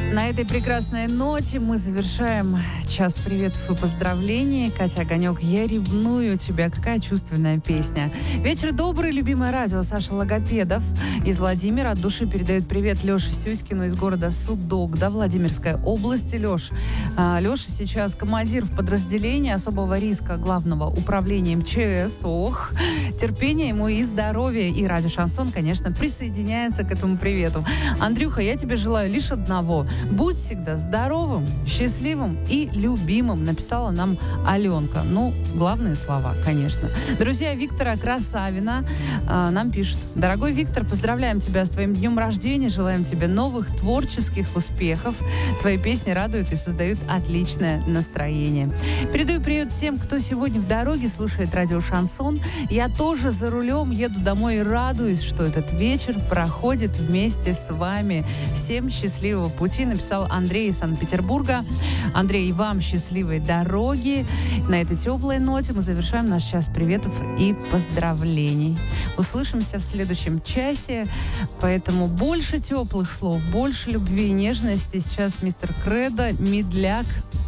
На этой прекрасной ноте мы завершаем час приветов и поздравлений. Катя Огонек, я ревную тебя. Какая чувственная песня. Вечер добрый, любимое радио. Саша Логопедов из Владимира от души передает привет Леше Сюськину из города Судогда, Владимирской области. Леша сейчас командир в подразделении особого риска Главного управления МЧС. Ох, терпения ему и здоровья. И радио Шансон, конечно, присоединяется к этому привету. Андрюха, я тебе желаю лишь одного. Будь всегда здоровым, счастливым и любимым, написала нам Аленка. Ну, главные слова, конечно. Друзья Виктора Красавина нам пишут. Дорогой Виктор, поздравляем тебя с твоим днем рождения, желаем тебе новых творческих успехов. Твои песни радуют и создают отличное настроение. Передаю привет всем, кто сегодня в дороге слушает радио Шансон. Я тоже за рулем еду домой и радуюсь, что этот вечер проходит вместе с вами. Всем счастливого пути, написал Андрей из Санкт-Петербурга. Андрей, вам счастливой дороги. На этой теплой ноте мы завершаем наш час приветов и поздравлений. Услышимся в следующем часе, поэтому больше теплых слов, больше любви и нежности. Сейчас мистер Кредо, Медляк.